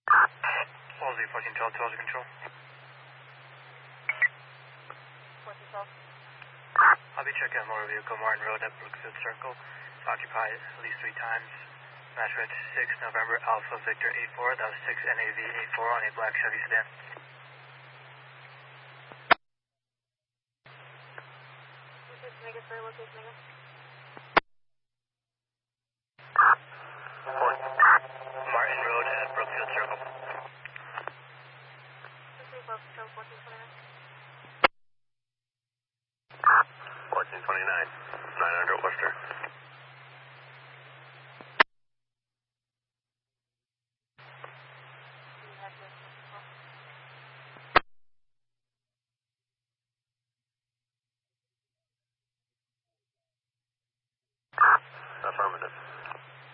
Wolsey, 1412, 12 control. 1412. I'll be checking motor vehicle Martin Road at Brookfield Circle. It's occupied at least 3 times. Match rate 6 November Alpha Victor 84. That was 6 NAV 84 on a black Chevy sedan. Location Mega, sir. Location Mega. Martin Road at Brookfield Circle. 1429, 900 Worcester. Affirmative.